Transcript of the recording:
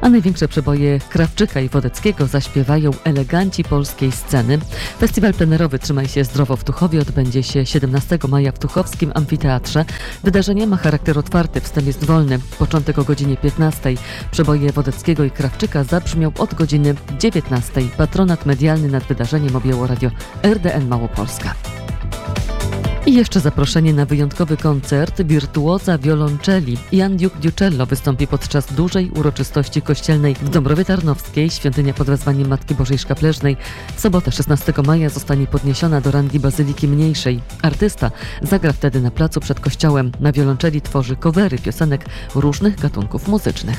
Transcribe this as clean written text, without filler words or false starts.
a największe przeboje Krawczyka i Wodeckiego zaśpiewają eleganci polskiej sceny. Festiwal plenerowy Trzymaj się zdrowo w Tuchowie odbędzie się 17 maja w Tuchowskim Amfiteatrze. Wydarzenie ma charakter otwarty, wstęp jest wolny. Początek o godzinie 15. Przeboje Wodeckiego i Krawczyka zabrzmiał od godziny 19. Patronat medialny nad wydarzeniem objęło radio RDN Małopolska. I jeszcze zaproszenie na wyjątkowy koncert wirtuoza wiolonczeli. Jan Ducello wystąpi podczas dużej uroczystości kościelnej w Dąbrowie Tarnowskiej. Świątynia pod wezwaniem Matki Bożej Szkapleżnej w sobotę 16 maja zostanie podniesiona do rangi bazyliki mniejszej. Artysta zagra wtedy na placu przed kościołem. Na wiolonczeli tworzy covery piosenek różnych gatunków muzycznych.